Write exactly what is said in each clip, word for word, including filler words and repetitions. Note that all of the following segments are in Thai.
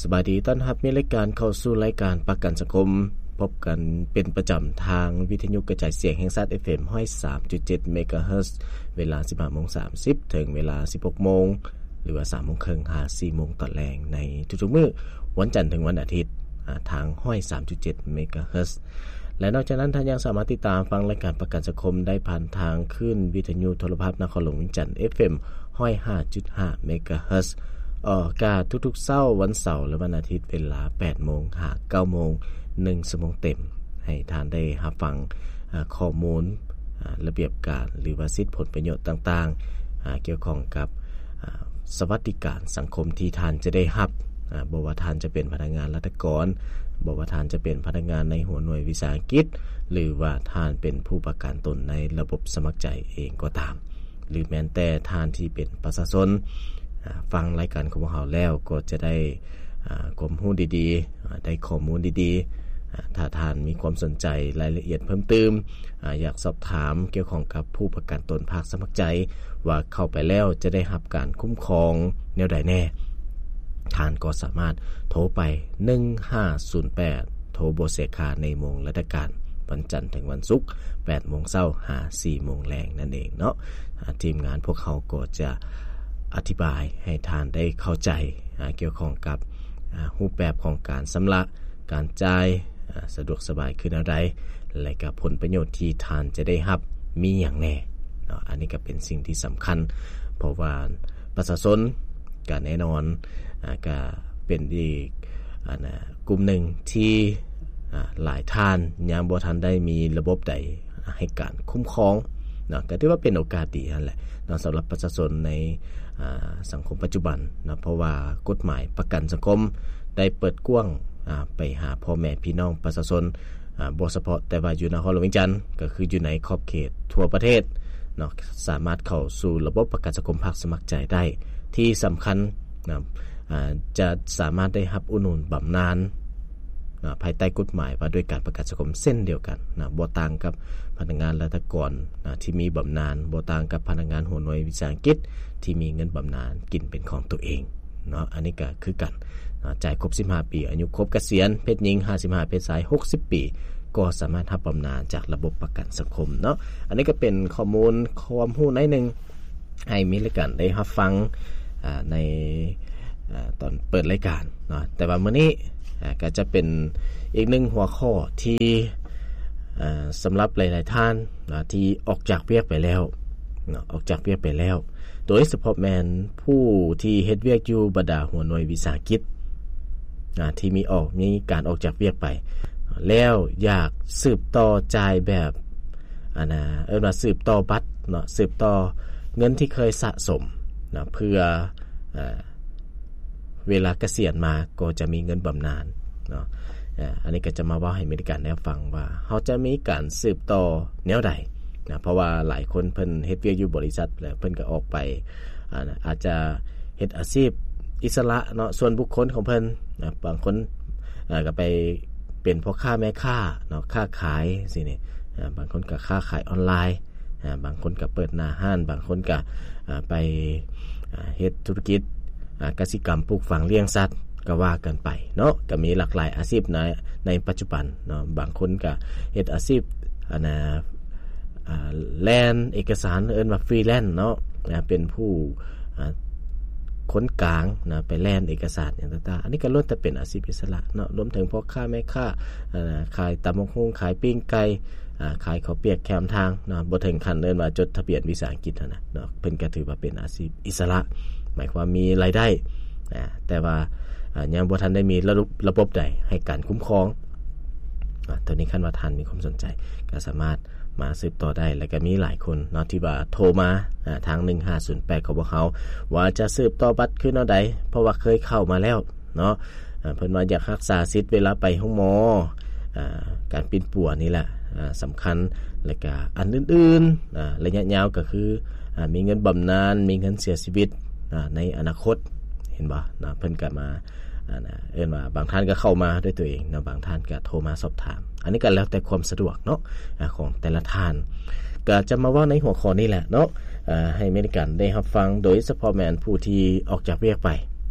สบายดีต้อนรับมีรายการเข้าสู่รายการประกันสังคมพบกันเป็นประจำทางวิทยุกระจายเสียงแห่งชาติ เอฟ เอ็ม หนึ่งศูนย์สามจุดเจ็ด เมกะเฮิรตซ์เวลา สิบห้าโมงสามสิบ ถึงเวลา สิบหกโมงหรือว่า สามโมงครึ่ง หา สี่โมงตอนแรงในทุกๆมื้อวันจันทร์ถึงวันอาทิตย์ทาง หนึ่งศูนย์สามจุดเจ็ด เมกะเฮิรตซ์และนอกจากนั้นท่านยังสามารถติดตามฟังรายการประกันสังคมได้ผ่านทางคลื่นวิทยุโทรภาพนครหลวงวิจันทร์ เอฟ เอ็ม หนึ่งศูนย์ห้าจุดห้า เมกะเฮิรตซ์ออกอากาศทุกๆเช้าวันเสาร์และวันอาทิตย์เวลา แปดโมง ถึง เก้าโมง หนึ่งชั่วโมงเต็มให้ท่านได้รับฟังข้อมูลระเบียบการหรือว่าสิทธิผลประโยชน์ต่างๆเกี่ยวข้องกับสวัสดิการสังคมที่ท่านจะได้รับบ่ว่าท่านจะเป็นพนักงานราชการบ่ว่าท่านจะเป็นพนักงานในหัวหน่วยวิสาหกิจหรือว่าท่านเป็นผู้ประกันตนในระบบสมัครใจเองก็ตามหรือแม้แต่ท่านที่เป็นประชาชนฟังรายการของเราแล้วก็จะได้ความรู้ดีๆได้ข้อมูลดีๆถ้าท่านมีความสนใจรายละเอียดเพิ่มเติมอยากสอบถามเกี่ยวข้องกับผู้ประกันตนภาคสมัครใจว่าเข้าไปแล้วจะได้รับการคุ้มครองแนวใดแน่ท่านก็สามารถโทรไปหนึ่งห้าศูนย์แปดโทรบ่เสียค่าในโมงราชการวันจันทร์ถึงวันศุกร์ แปดโมงเช้า หา สี่โมงแลงนั่นเองเนาะทีมงานพวกเขาก็จะอธิบายให้ท่านได้เข้าใจเกี่ยวข้องกับรูปแบบของการชำระการจ่ายสะดวกสบายขึ้นอะไรและก็ผลประโยชน์ที่ท่านจะได้รับมีอย่างแน่เนาะอันนี้ก็เป็นสิ่งที่สำคัญเพราะว่าประชาชนก็แน่นอนก็เป็นอีกกลุ่มหนึ่งที่หลายท่านยังบ่ทันได้มีระบบใดให้การคุ้มครองเนาะก็ถือว่าเป็นโอกาสดีนั่นแหละเนาะสำหรับประชาชนในสังคมปัจจุบันนะเพราะว่ากฎหมายประกันสังคมได้เปิดกว้างไปหาพ่อแม่พี่น้องประชาชนบ่เฉพาะแต่ว่าอยู่นครหลวงวิจันทร์ก็คืออยู่ในขอบเขตทั่วประเทศเนาะสามารถเข้าสู่ระบบประกันสังคมภาคสมัครใจได้ที่สำคัญนะจะสามารถได้รับอุดหนุนบำนาญนะภายใต้กฎหมายว่าด้วยการประกันสังคมเส้นเดียวกันนะบ่ต่างกับพนักงานราชการนะที่มีบำนาญบ่ต่างกับพนักงานหัวหน่วยวิสาหกิจที่มีเงินบำนาญกินเป็นของตัวเองเนาะอันนี้ก็คือกันนะจ่ายครบสิบห้าปีอายุครบเกษียณเพศหญิงห้าสิบห้าเพศชายหกสิบปีก็สามารถรับบำนาญจากระบบประกันสังคมเนาะอันนี้ก็เป็นข้อมูลความรู้ในนึงให้มีรายการได้รับฟังในตอนเปิดรายการเนาะแต่ว่ามื้อนี้ก็จะเป็นอีกหนึ่งหัวข้อที่สำหรับหลายๆท่านที่ออกจากเวียกไปแล้วออกจากเวียกไปแล้วโดยเฉพาะแมนผู้ที่เฮ็ดเวียกอยู่บรรดาหัวหน่วยวิสาหกิจที่มีออกมีการออกจากเวียกไปแล้วอยากสืบต่อจ่ายแบบอันน่ะเอิ้นว่าสืบต่อบัตรเนาะสืบต่อเงินที่เคยสะสมนะเพื่อเอ่อเวลาเกษียณมาก็จะมีเงินบำนาญเนาะอันนี้ก็จะมาว่าให้มีการแนวฟังว่าเฮาจะมีการสืบต่อแนวใดนะเพราะว่าหลายคนเพิ่นเฮ็ดเวียกอยู่บริษัทแล้วเพิ่นก็ออกไปอ่าอาจจะเฮ็ดอาชีพอิสระเนาะส่วนบุคคลของเพิ่นนะบางคนอ่าก็ไปเป็นพ่อค้าแม่ค้าเนาะค้าขายสินี่อ่าบางคนก็ค้าขายออนไลน์อ่าบางคนก็เปิดหน้าห้านบางคนก็อ่าไปอ่าเฮ็ดธุรกิจกสิกรรมปลูกฝังเลี้ยงสัตว์ก็ว่ากันไปเนาะก็มีหลากหลายอาชีพในในปัจจุบันเนาะบางคนก็เฮ็ดอาชีพอันน่ะอ่าแลนเอกสารเอิ้นว่าฟรีแลนซ์เนาะนะเป็นผู้อ่าคนกลางนะไปแลนเอกสารอย่างต่างๆอันนี้ก็ล้วนแต่เป็นอาชีพอิสระเนาะรวมถึงพ่อค้าแม่ค้าอ่าขายตำบักหุ่งขายปิ้งไก่อ่าขายข้าวเปียกแคมทางเนาะบ่ถึงขั้นเอิ้นว่าจดทะเบียนวิสาหกิจนะเนาะเพิ่นก็ถือว่าเป็นอาชีพอิสระหมายความมีรายได้นะแต่ว่ายังบ่ทันได้มีระบบระบบใดให้การคุ้มครองอ่าตอนนี้คันว่าท่านมีความสนใจก็สามารถมาสืบต่อได้แล้วก็มีหลายคนเนาะที่ว่าโทรมาอ่าทางหนึ่งห้าศูนย์แปดของพวกเขาว่าจะสืบต่อบัตรคือแนวใดเพราะว่าเคยเข้ามาแล้วเนาะอ่าเพิ่นว่าอยากรักษาสิทธิ์เวลาไปห้องหมออ่าการปิ่นปัวนี่แหละอ่าสำคัญแล้วก็อันอื่นๆอ่าระยะยาวก็คืออ่ามีเงินบำนาญมีเงินเสียชีวิตในอนาคตเห็นบ่นะเพิ่นก็มาอ่าเอิ้นว่าบางท่านก็เข้ามาด้วยตัวเองนะบางท่านก็โทรมาสอบถามอันนี้ก็แล้วแต่ความสะดวกเนาะของแต่ละท่านก็จะมาว่าในหัวข้อนี้แหละเนาะอ่าให้มีการได้รับฟังโดยเฉพาะแม่นผู้ที่ออกจากเวียกไป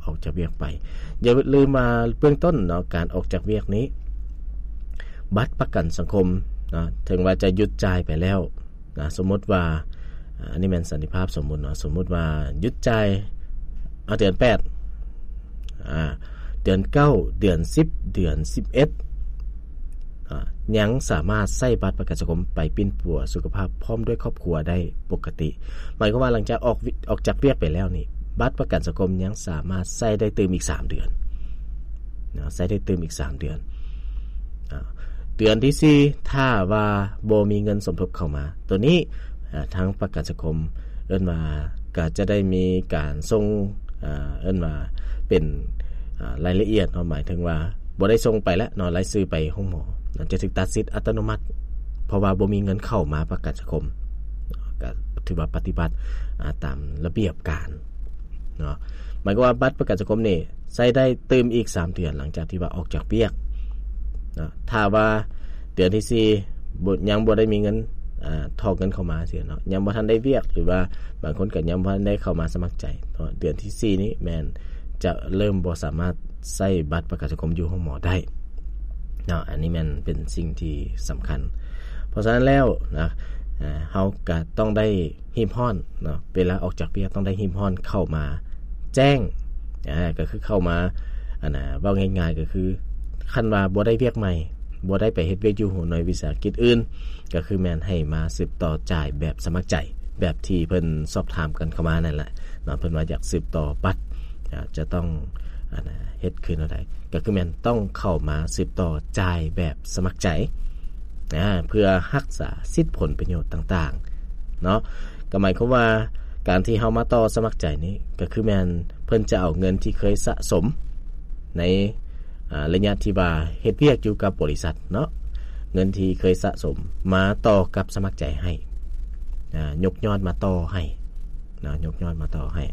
ออกจากเวียกไปอย่าลืมมาเบื้องต้นเนาะการออกจากเวียกนี้บัตรประกันสังคมเนาะถึงว่าจะหยุดจ่ายไปแล้วนะสมมติว่าอันนี้แม่นสันติภาพสมมุติเนาะสมมุติว่าหยุดจ่ายเอาเดือนแปดอ่าเดือนเก้าเดือนสิบเดือนสิบเอ็ดอ่ายังสามารถใช้บัตรประกันสังคมไปปิ้นปัวสุขภาพพร้อมด้วยครอบครัวได้ปกติหมายความว่าหลังจากออกออกจากเวียกไปแล้วนี่บัตรประกันสังคมยังสามารถใช้ได้เติมอีกสามเดือนเนาะใช้ได้เติมอีกสามเดือนอ่าเดือนที่สี่ถ้าว่าบ่มีเงินสมทบเข้ามาตัวนี้ทางประกันสังคมเอิ้นว่าก็จะได้มีการส่งอ่าเอิ้นว่าเป็นอ่ารายละเอียดเนาะหมายถึงว่าบ่ได้ส่งไปแล้วเนาะรายชื่อไปห้องหมอจะถูกตัดสิทธิ์อัตโนมัติเพราะว่าบ่มีเงินเข้ามาประกันสังคมก็ถือว่าปฏิบัติตามระเบียบการเนาะหมายความว่าบัตรประกันสังคมนี่ใช้ได้เติมอีกสามเดือนหลังจากที่ว่าออกจากเวียกเนาะถ้าว่าเดือนที่สี่ยังบ่ได้มีเงินอ่าทอกเงินเข้ามาเสียเนาะยังบ่ทันได้เวียกหรือว่าบางคนก็ยังบ่ทันได้เข้ามาสมัครใจเนาะเดือนที่สี่นี้แม่นจะเริ่มบ่สามารถใช้บัตรประกันสังคมอยู่ห้องหมอได้เนาะอันนี้แม่นเป็นสิ่งที่สำคัญเพราะฉะนั้นแล้วนะอ่าเฮาก็ต้องได้หิมห้อนเนาะเวลาออกจากเวียกต้องได้หิมห้อนเข้ามาแจ้งอ่าก็คือเข้ามาอันน่ะเว้าง่ายๆก็คือคันว่าบ่ได้เวียกใหม่บ่ได้ไปเฮ็ดเวียกอยู่หน่วยวิสาหกิจอื่นก็คือแม่นให้มาสืบต่อจ่ายแบบสมัครใจแบบที่เพิ่นสอบถามกันเข้ามานั่นแหละเนาะเพิ่นว่าอยากสืบต่อบัตรจะต้องอันน่ะเฮ็ดคืนเอาได้ก็คือแม่นต้องเข้ามาสืบต่อจ่ายแบบสมัครใจนะเพื่อรักษาสิทธิผลประโยชน์ต่างๆเนาะก็หมายความว่าการที่เฮามาต่อสมัครใจนี้ก็คือแม่นเพิ่นจะเอาเงินที่เคยสะสมในอ่าระยะที่ว่าเฮ็ดเวียกอยู่กับบริษัทเนาะเงินที่เคยสะสมมาต่อกับสมัครใจให้อ่ายกยอดมาต่อให้นะยกยอดมาต่อให้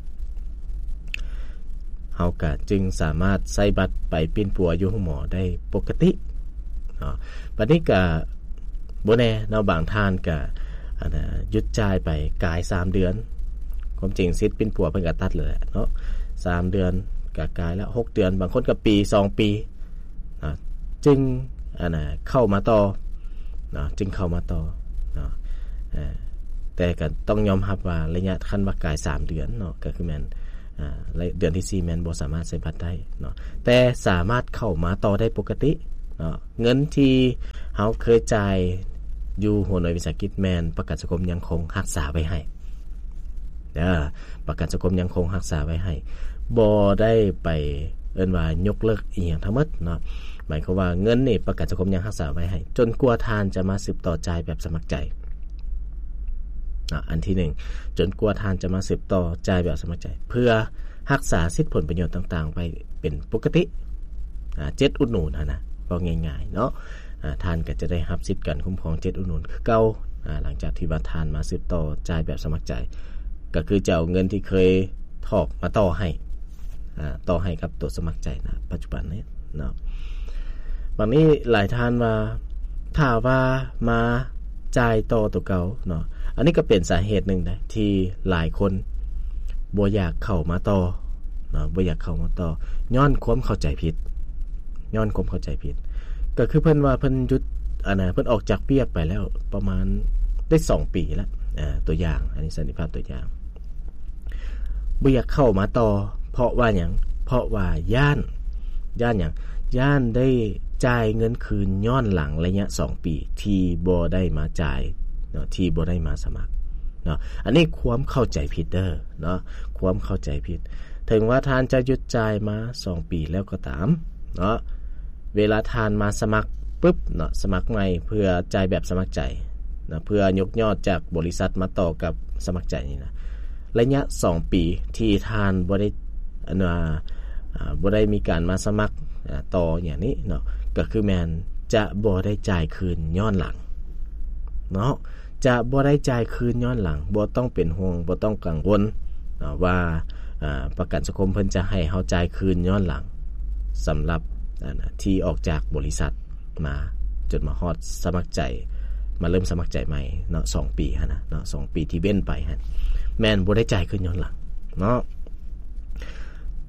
เฮาก็จึงสามารถใช้บัตรไปปิ้นปัวอยู่ห้องหมอได้ปกติเนาะบัดนี้ก็บ่แน่เนาะบางท่านก็อันน่ะหยุดจ่ายไปกายสามเดือนความจริงสิทธิ์ปิ้นปัวเพิ่นก็ตัดเลยเนาะสามเดือนก็กายแล้วหกเดือนบางคนก็ปีสองปีนะจึงอันน่ะเข้ามาต่อเนาะจึงเข้ามาต่อเนาะเอ่อแต่ก็ต้องยอมรับว่าระยะคันว่ากายสามเดือนเนาะก็คือแม่นอ่าเดือนที่สี่แม่นบ่สามารถใช้บัตรได้เนาะแต่สามารถเข้ามาต่อได้ปกติเนาะเงินที่เฮาเคยจ่ายอยู่หัวหน่วยวิสาหกิจแม่นประกันสังคมยังคงรักษาไว้ให้เด้อประกันสังคมยังคงรักษาไว้ให้บ่ได้ไปเอิ้นว่ายกเลิกอีหยังทั้งหมดเนาะหมายความว่าเงินนี่ประกันสังคมยังรักษาไว้ให้จนกว่าทานจะมาสืบต่อจ่ายแบบสมัครใจอ่ะอันที่หนึ่งจนกว่าทานจะมาสืบต่อจ่ายแบบสมัครใจเพื่อรักษาสิทธิผลประโยชน์ต่างๆไปเป็นปกติอ่าเจ็ดอุดหนุนนะก็ง่ายๆเนาะอ่าทานก็จะได้รับสิทธิ์การคุ้มครองเจ็ดอุดหนุนคือเก่าอ่าหลังจากที่ว่าทานมาสืบต่อจ่ายแบบสมัครใจก็คือจะเอาเงินที่เคยถอกมาต่อให้อ่าต่อให้กับตัวสมัครใจนะปัจจุบันนี้เนาะบางนี้หลายท่านว่าถ้าว่ามาจ่ายต่อตัวเก่าเนาะอันนี้ก็เป็นสาเหตุหนึ่งนะที่หลายคนบ่อยากเข้ามาต่อเนาะบ่อยากเข้ามาต่อย้อนความเข้าใจผิดย้อนความเข้าใจผิดก็คือเพิ่นว่าเพิ่นหยุดอันน่ะเพิ่นออกจากเวียกไปแล้วประมาณได้สองปีแล้วอ่าตัวอย่างอันนี้สันนิภาพตัวอย่างบ่อยากเข้ามาต่อเพราะว่าหยังเพราะว่าย่านย่านหยังย่านได้จ่ายเงินคืนย้อนหลังระยะสองปีที่บ่ได้มาจ่ายเนาะที่บ่ได้มาสมัครเนาะอันนี้ความเข้าใจผิดเด้อเนาะความเข้าใจผิดถึงว่าทานจะหยุดจ่ายมาสองปีแล้วก็ตามเนาะเวลาทานมาสมัครปึ๊บเนาะสมัครใหม่เพื่อจ่ายแบบสมัครใจนะเพื่อยกยอดจากบริษัทมาต่อกับสมัครใจนี่นะระยะสองปีที่ทานบ่ได้อันว่าอ่าบ่ได้มีการมาสมัครต่ออย่างนี้เนาะก็คือแม่นจะบ่ได้จ่ายคืนย้อนหลังเนาะจะบ่ได้จ่ายคืนย้อนหลังบ่ต้องเป็นห่วงบ่ต้องกังวลว่าอ่าประกันสังคมเพิ่นจะให้เฮาจ่ายคืนย้อนหลังสำหรับที่ออกจากบริษัทมาจนมาฮอดสมัครใจมาเริ่มสมัครใจใหม่เนาะสองปีหั่นน่ะเนาะสองปีที่เว้นไปหั่นแม่นบ่ได้จ่ายคืนย้อนหลังเนาะ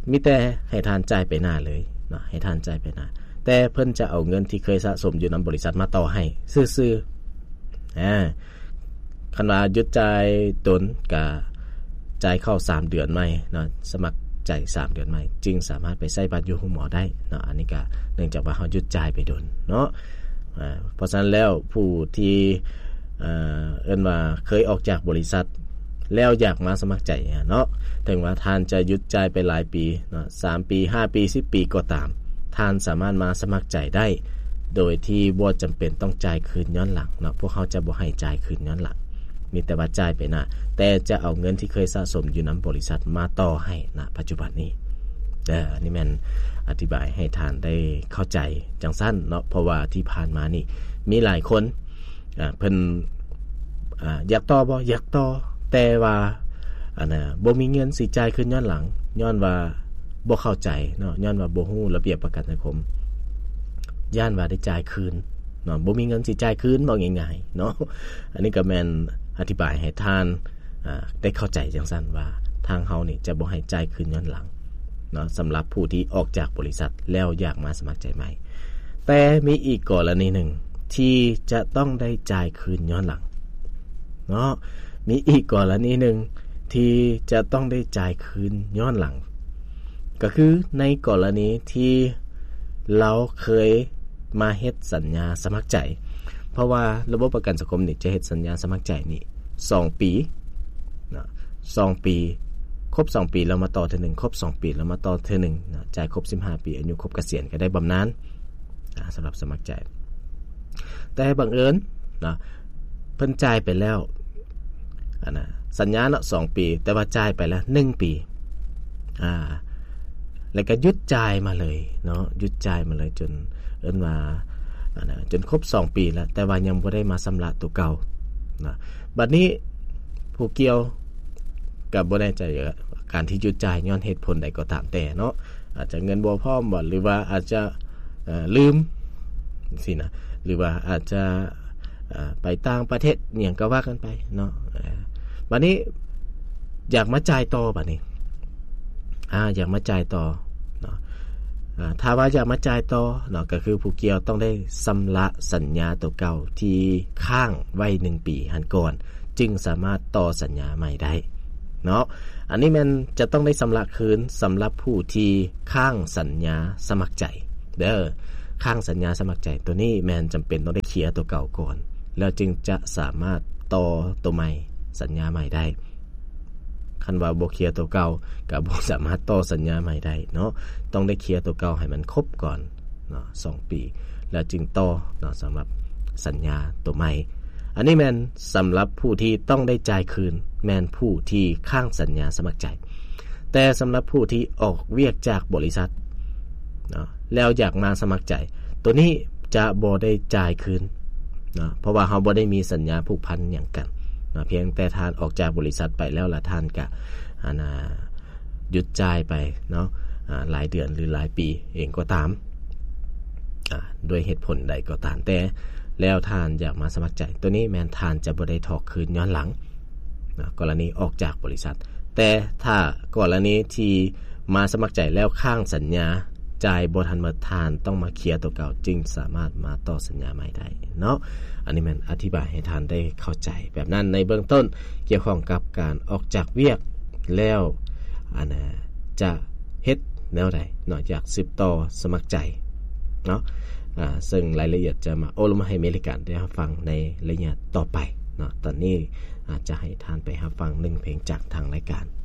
มีแต่ให้ทานจ่ายไปหน้าเลยเนาะให้ทานจ่ายไปหน้าแต่เพิ่นจะเอาเงินที่เคยสะสมอยู่นำบริษัทมาต่อให้ซื่อๆอ่าคันว่าหยุดจ่ายตนก็จ่ายเข้าสามเดือนใหม่เนาะสมัครจ่ายสามเดือนใหม่จึงสามารถไปใช้บัตรอยู่โรงหมอได้เนาะอันนี้ก็เนื่องจากว่าเฮาหยุดจ่ายไปโดนเนาะอ่าเพราะฉะนั้นแล้วผู้ที่เอ่อเอิ้นว่าเคยออกจากบริษัทแล้วอยากมาสมัครใจเนาะถึงว่าท่านจะหยุดจ่ายไปหลายปีเนาะสามปีห้าปีสิบปีก็ตามท่านสามารถมาสมัครใจได้โดยที่บ่จำเป็นต้องจ่ายคืนย้อนหลังเนาะพวกเขาจะบ่ให้จ่ายคืนย้อนหลังมีแต่ว่าจ่ายไปหน้าแต่จะเอาเงินที่เคยสะสมอยู่นำบริษัทมาต่อให้ณปัจจุบันนี้เด้อนี่แม่นอธิบายให้ท่านได้เข้าใจจังซั่นเนาะเพราะว่าที่ผ่านมานี่มีหลายคนอ่าเพิ่นอ่าอยากต่อบ่อยากต่อแต่ว่าอันน่ะบ่มีเงินสิจ่ายคืนย้อนหลังย้อนว่าบ่เข้าใจเนาะย้อนว่าบ่ฮู้ระเบียบประกันสังคมย่านว่าได้จ่ายคืนเนาะบ่มีเงินสิจ่ายคืนบ่ง่ายๆเนาะอันนี้ก็แม่นอธิบายให้ท่านอ่าได้เข้าใจจังซั่นว่าทางเฮานี่จะบ่ให้จ่ายคืนย้อนหลังเนาะสำหรับผู้ที่ออกจากบริษัทแล้วอยากมาสมัครใจใหม่แต่มีอีกกรณีหนึ่งที่จะต้องได้จ่ายคืนย้อนหลังเนาะมีอีกกรณีหนึ่งที่จะต้องได้จ่ายคืนย้อนหลังก็คือในกรณีที่เราเคยมาเฮ็ดสัญญาสมัครใจเพราะว่าระบบประกันสังคมนี่จะเฮ็ดสัญญาสมัครใจนี่สองปีนะสองปีครบสองปีแล้วมาต่อเทื่อนึงครบสองปีแล้วมาต่อเทื่อนึงนะจ่ายครบสิบห้าปีอายุครบเกษียณก็ได้บำนาญนะสำหรับสมัครใจแต่บังเอิญนะเพิ่นจ่ายไปแล้วอันน่ะสัญญาเนาะสองปีแต่ว่าจ่ายไปแล้วหนึ่งปีอ่าแล้วก็หยุดจ่ายมาเลยเนาะหยุดจ่ายมาเลยจนเอิ้นว่าอันน่ะจนครบสองปีแล้วแต่ว่ายังบ่ได้มาชำระตัวเก่านะบัดนี้ผู้เกี่ยวก็บ่แน่ใจการที่หยุดจ่ายย้อนเหตุผลใดก็ตามแต่เนาะอาจจะเงินบ่พอบ่หรือว่าอาจจะเอ่อลืมสินะหรือว่าอาจจะเอ่อไปต่างประเทศหยังก็ว่ากันไปเนาะบัดนี้อยากมาจ่ายต่อบัดนี้อ่าอยากมาจ่ายต่อเนาะอ่าถ้าว่าอยากมาจ่ายต่อเนาะก็คือผู้เกี่ยวต้องได้ชำระสัญญาตัวเก่าที่ค้างไว้หนึ่งปีหันก่อนจึงสามารถต่อสัญญาใหม่ได้เนาะอันนี้มันจะต้องได้ชำระคืนสำหรับผู้ที่ค้างสัญญาสมัครใจเด้อค้างสัญญาสมัครใจตัวนี้แม่นจำเป็นต้องได้เคลียร์ตัวเก่าก่อนแล้วจึงจะสามารถต่อตัวใหม่สัญญาใหม่ได้คันว่าบ่เคลียร์ตัวเก่าก็บ่สามารถต่อสัญญาใหม่ได้เนาะต้องได้เคลียร์ตัวเก่าให้มันครบก่อนเนาะสองปีแล้วจึงต่อเนาะสำหรับสัญญาตัวใหม่อันนี้แม่นสำหรับผู้ที่ต้องได้จ่ายคืนแม่นผู้ที่ค้างสัญญาสมัครใจแต่สำหรับผู้ที่ออกเวียกจากบริษัทเนาะแล้วอยากมาสมัครใจตัวนี้จะบ่ได้จ่ายคืนเนาะเพราะว่าเฮาบ่ได้มีสัญญาผูกพันหยังกันเนาะเพียงแต่ท่านออกจากบริษัทไปแล้วล่ะท่านก็อันน่ะหยุดจ่ายไปเนาะอ่าหลายเดือนหรือหลายปีเองก็ตามอ่าด้วยเหตุผลใดก็ตามแต่แล้วท่านอยากมาสมัครใจตัวนี้แม่นท่านจะบ่ได้ถอกคืนย้อนหลังนะกรณีออกจากบริษัทแต่ถ้ากรณีที่มาสมัครใจแล้วค้างสัญญาจ่ายบ่ทันหมดท่านต้องมาเคลียร์ตัวเก่าจึงสามารถมาต่อสัญญาใหม่ได้เนาะอันนี้แม่นอธิบายให้ท่านได้เข้าใจแบบนั้นในเบื้องต้นเกี่ยวข้องกับการออกจากเวียกแล้วอันน่ะจะเฮ็ดแนวใดนอกจากสืบต่อสมัครใจเนาะอ่าซึ่งรายละเอียดจะมาโอลมาให้เมริกันได้รับฟังในระยะต่อไปเนาะตอนนี้อาจจะให้ท่านไปรับฟังหนึ่งเพลงจากทางรายการ